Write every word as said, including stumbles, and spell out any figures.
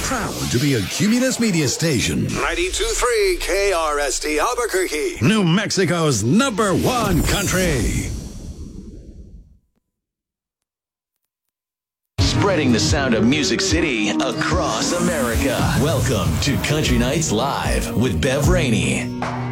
Proud to be a Cumulus Media Station. ninety-two point three K R S T Albuquerque. New Mexico's number one country. Spreading the sound of Music City across America. Welcome to Country Nights Live with Bev Rainey.